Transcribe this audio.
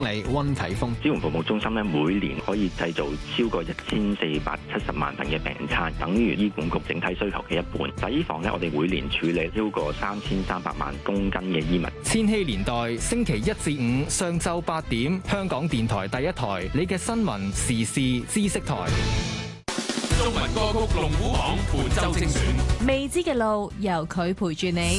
理溫啟峰。 支援服務中心咧，每年可以製造超過1470萬份嘅病餐，等於醫管局整體需求嘅一半。洗衣房咧，我哋每年處理超過3300萬公斤嘅衣物。 千禧年代星期一至五上晝8點，香港電台第一台，你嘅新聞時事知識台。 中文歌曲龍虎榜本周精選， 未知嘅路由佢陪住你。